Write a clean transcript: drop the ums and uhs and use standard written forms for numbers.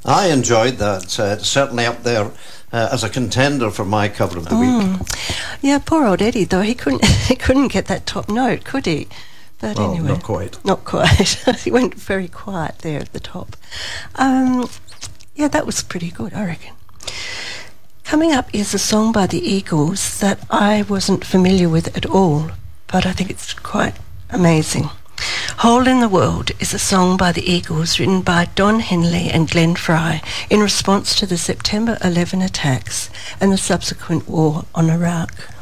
I enjoyed that. Certainly up there as a contender for my cover of the week. Yeah, poor old Eddie, though. He couldn't get that top note, could he? But well, anyway. not quite. Not quite. He went very quiet there at the top. Yeah, that was pretty good, I reckon. Coming up is a song by the Eagles that I wasn't familiar with at all, but I think it's quite amazing. Hole in the World is a song by the Eagles written by Don Henley and Glenn Fry in response to the September 11 attacks and the subsequent war on Iraq.